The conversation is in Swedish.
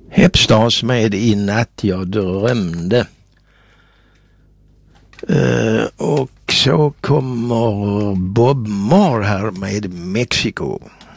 Hepstars med I natt jag drömde. Och så kommer Bob Marley här med Mexiko.